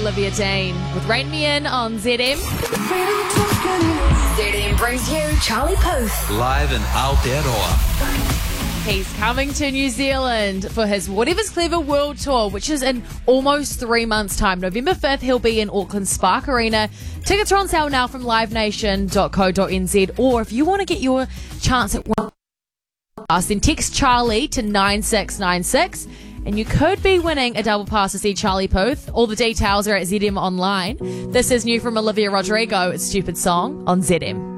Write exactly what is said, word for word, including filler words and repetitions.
Olivia Dean with Rain Me In on Z M. Z M brings you Charlie Puth. Live in Aotearoa. He's coming to New Zealand for his Whatever's Clever World Tour, which is in almost three months' time. November fifth, he'll be in Auckland Spark Arena. Tickets are on sale now from live nation dot co dot n z, or if you want to get your chance at one, then text Charlie to nine six nine six, and you could be winning a double pass to see Charlie Puth. All the details are at Z M Online. This is new from Olivia Rodrigo. It's Stupid Song on Z M.